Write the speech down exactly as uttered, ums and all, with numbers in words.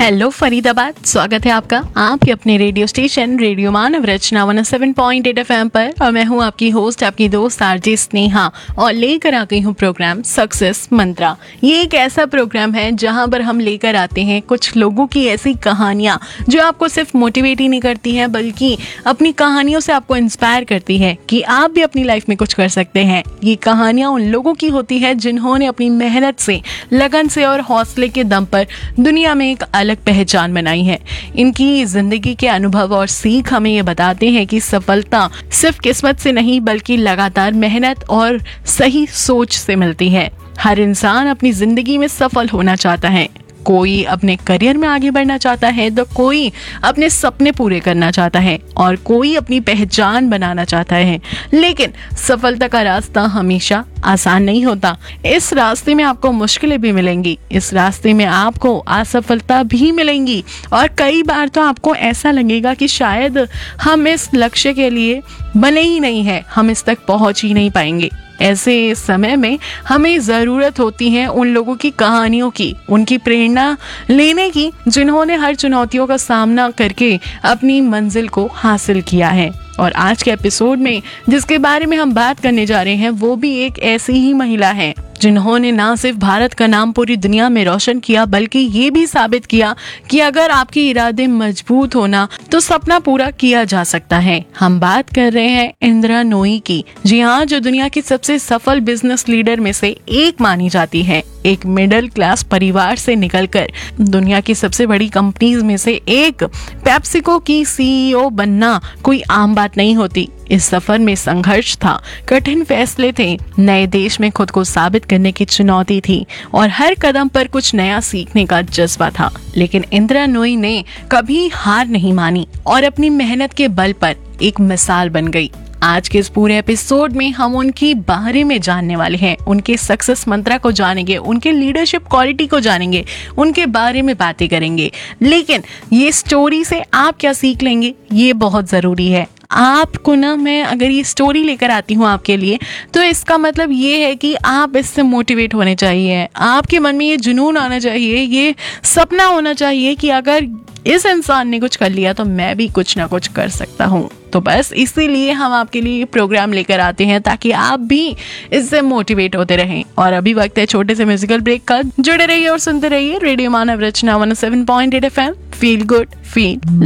Hello Faridabad, स्वागत है आपका आपके अपने रेडियो स्टेशन रेडियो मानव रचना one seven point eight FM पर। और मैं हूं आपकी होस्ट, आपकी दोस्त आरजे स्नेहा, और लेकर आ गई हूं प्रोग्राम सक्सेस मंत्रा। ये एक ऐसा प्रोग्राम है जहां पर हम लेकर आते हैं कुछ लोगों की ऐसी कहानियां जो आपको सिर्फ मोटिवेट ही नहीं करती हैं, बल्कि अपनी कहानियों से आपको इंस्पायर करती है कि आप भी अपनी लाइफ में कुछ कर सकते हैं। ये कहानियां उन लोगों की होती है जिन्होंने अपनी मेहनत से, लगन से और हौसले के दम पर दुनिया में एक अलग पहचान बनाई है। इनकी जिंदगी के अनुभव और सीख हमें ये बताते हैं कि सफलता सिर्फ किस्मत से नहीं, बल्कि लगातार मेहनत और सही सोच से मिलती है। हर इंसान अपनी जिंदगी में सफल होना चाहता है। कोई अपने करियर में आगे बढ़ना चाहता है, तो कोई अपने सपने पूरे करना चाहता है, और कोई अपनी पहचान बनाना चाहता है। लेकिन सफलता का रास्ता हमेशा आसान नहीं होता। इस रास्ते में आपको मुश्किलें भी मिलेंगी, इस रास्ते में आपको असफलता भी मिलेंगी, और कई बार तो आपको ऐसा लगेगा कि शायद हम इस लक्ष्य के लिए बने ही नहीं है, हम इस तक पहुंच ही नहीं पाएंगे। ऐसे समय में हमें ज़रूरत होती है उन लोगों की कहानियों की, उनकी प्रेरणा लेने की, जिन्होंने हर चुनौतियों का सामना करके अपनी मंजिल को हासिल किया है। और आज के एपिसोड में जिसके बारे में हम बात करने जा रहे हैं, वो भी एक ऐसी ही महिला है जिन्होंने ना सिर्फ भारत का नाम पूरी दुनिया में रोशन किया, बल्कि ये भी साबित किया कि अगर आपके इरादे मजबूत होना तो सपना पूरा किया जा सकता है। हम बात कर रहे हैं इंदिरा नोई की। जी हाँ, जो दुनिया की सबसे सफल बिजनेस लीडर में से एक मानी जाती है। एक मिडिल क्लास परिवार से निकलकर दुनिया की सबसे बड़ी कंपनीज में से एक पेप्सिको की सीईओ बनना कोई आम बात नहीं होती। इस सफर में संघर्ष था, कठिन फैसले थे, नए देश में खुद को साबित करने की चुनौती थी, और हर कदम पर कुछ नया सीखने का जज्बा था। लेकिन इंदिरा नोई ने कभी हार नहीं मानी और अपनी मेहनत के बल पर एक मिसाल बन गई। आज के इस पूरे एपिसोड में हम उनकी बारे में जानने वाले हैं, उनके सक्सेस मंत्रा को जानेंगे, उनके लीडरशिप क्वालिटी को जानेंगे, उनके बारे में बातें करेंगे। लेकिन ये स्टोरी से आप क्या सीख लेंगे, ये बहुत जरूरी है। आपको ना, मैं अगर ये स्टोरी लेकर आती हूँ आपके लिए, तो इसका मतलब ये है कि आप इससे मोटिवेट होने चाहिए। आपके मन में ये जुनून आना चाहिए, ये सपना होना चाहिए कि अगर इस इंसान ने कुछ कर लिया तो मैं भी कुछ ना कुछ कर सकता हूँ। तो बस इसीलिए हम आपके लिए ये प्रोग्राम लेकर आते हैं, ताकि आप भी इससे मोटिवेट होते रहें। और अभी वक्त है छोटे से म्यूजिकल ब्रेक का। जुड़े रहिए और सुनते रहिए रेडियो मानव रचना one seven point eight F M. Feel good, feel